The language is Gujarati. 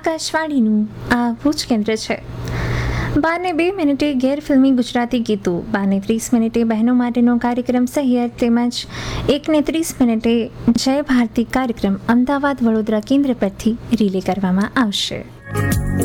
આકાશવાણીનું આ ભુજ કેન્દ્ર છે. 12:02 ગેરફિલ્મી ગુજરાતી ગીતો, 12:30 બહેનો માટેનો કાર્યક્રમ સહિયર તેમજ 1:30 જય ભારતી કાર્યક્રમ અમદાવાદ વડોદરા કેન્દ્ર પરથી રિલે કરવામાં આવશે.